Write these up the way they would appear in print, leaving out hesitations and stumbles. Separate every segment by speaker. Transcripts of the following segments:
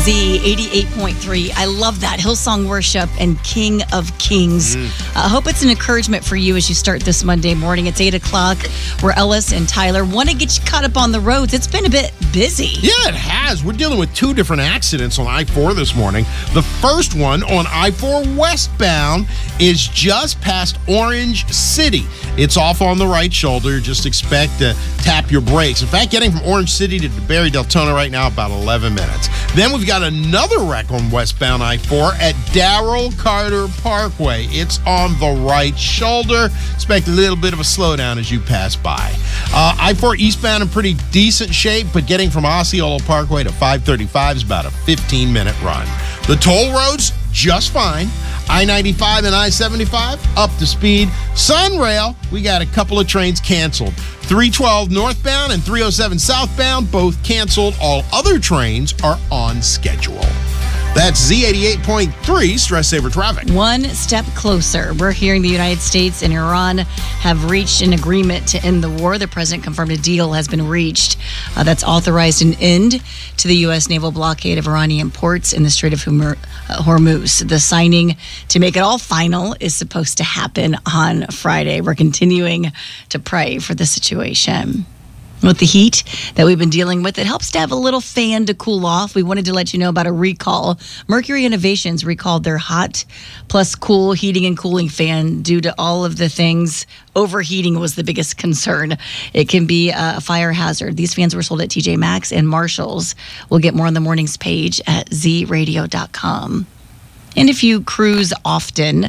Speaker 1: Z 88.3. I love that. Hillsong Worship and King of Kings. I hope it's an encouragement for you as you start this Monday morning. It's 8 o'clock. We're Ellis and Tyler. Want to get you caught up on the roads. It's been a bit busy.
Speaker 2: Yeah, it has. We're dealing with two different accidents on I-4 this morning. The first one on I-4 westbound is just past Orange City. It's off on the right shoulder. Just expect to tap your brakes. In fact, getting from Orange City to Barry Deltona right now, about 11 minutes. Then we've got another wreck on westbound I-4 at Darrell Carter Parkway. It's on the right shoulder. Expect a little bit of a slowdown as you pass by. I-4 eastbound in pretty decent shape, but getting from Osceola Parkway to 535 is about a 15-minute run. The toll roads, just fine. I-95 and I-75, up to speed. Sunrail, we got a couple of trains canceled. 312 northbound and 307 southbound, both canceled. All other trains are on schedule. That's Z88.3 Stress Saver Traffic.
Speaker 1: One step closer. We're hearing the United States and Iran have reached an agreement to end the war. The president confirmed a deal has been reached that's authorized an end to the U.S. naval blockade of Iranian ports in the Strait of Hormuz. The signing to make it all final is supposed to happen on Friday. We're continuing to pray for the situation. With the heat that we've been dealing with, it helps to have a little fan to cool off. We wanted to let you know about a recall. Mercury Innovations recalled their hot plus cool heating and cooling fan due to all of the things. Overheating was the biggest concern. It can be a fire hazard. These fans were sold at TJ Maxx and Marshall's. We'll get more on the morning's page at zradio.com. And if you cruise often,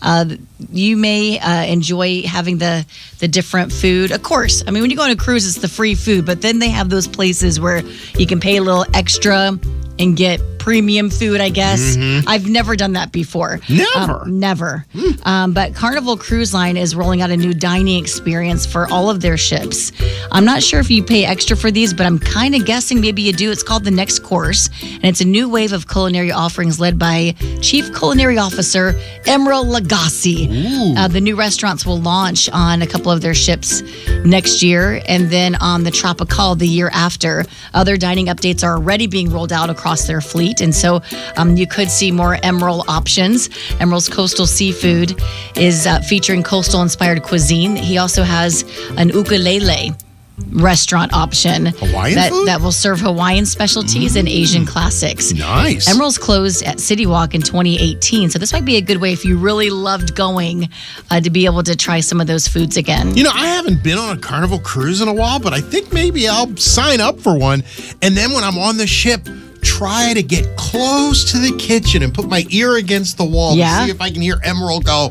Speaker 1: you may enjoy having the different food. Of course, I mean, when you go on a cruise, it's the free food, but then they have those places where you can pay a little extra and get premium food, I guess. Mm-hmm. I've never done that before.
Speaker 2: Never.
Speaker 1: But Carnival Cruise Line is rolling out a new dining experience for all of their ships. I'm not sure if you pay extra for these, but I'm kind of guessing maybe you do. It's called the Next Course, and it's a new wave of culinary offerings led by Chief Culinary Officer Emeril Lagasse. The new restaurants will launch on a couple of their ships next year, and then on the Tropical the year after. Other dining updates are already being rolled out across their fleet, and so you could see more Emeril options. Emeril's coastal seafood is featuring coastal-inspired cuisine. He also has an ukulele restaurant option that will serve Hawaiian specialties and Asian classics.
Speaker 2: Nice.
Speaker 1: Emeril's closed at City Walk in 2018, so this might be a good way if you really loved going to be able to try some of those foods again.
Speaker 2: You know, I haven't been on a Carnival cruise in a while, but I think maybe I'll sign up for one, and then when I'm on the ship, try to get close to the kitchen and put my ear against the wall to see if I can hear Emeril go,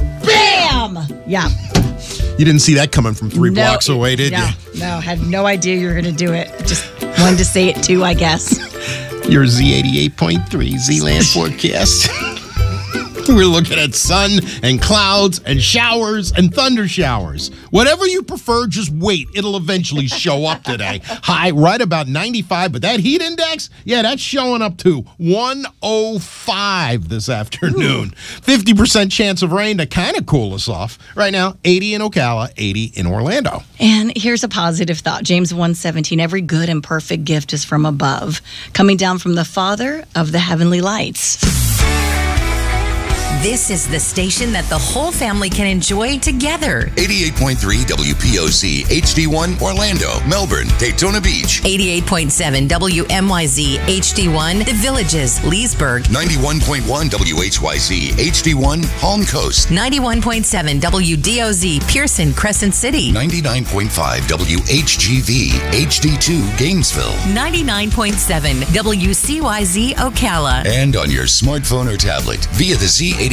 Speaker 2: BAM!
Speaker 1: Yeah.
Speaker 2: You didn't see that coming from three blocks away, did you?
Speaker 1: No, had no idea you were going to do it. Just wanted to say it too, I guess.
Speaker 2: Your Z88.3 Z-Land forecast. We're looking at sun and clouds and showers and thunder showers. Whatever you prefer, just wait. It'll eventually show up today. High right about 95, but that heat index, that's showing up to 105 this afternoon. 50% chance of rain to kind of cool us off. Right now, 80 in Ocala, 80 in Orlando.
Speaker 1: And here's a positive thought. James 1:17, every good and perfect gift is from above, coming down from the Father of the heavenly lights.
Speaker 3: This is the station that the whole family can enjoy together.
Speaker 4: 88.3 WPOC HD1 Orlando, Melbourne, Daytona Beach.
Speaker 3: 88.7 WMYZ HD1 The Villages, Leesburg.
Speaker 4: 91.1 WHYZ HD1 Palm Coast.
Speaker 3: 91.7 WDOZ Pearson, Crescent City.
Speaker 4: 99.5 WHGV HD2 Gainesville.
Speaker 3: 99.7 WCYZ Ocala.
Speaker 4: And on your smartphone or tablet via the Z88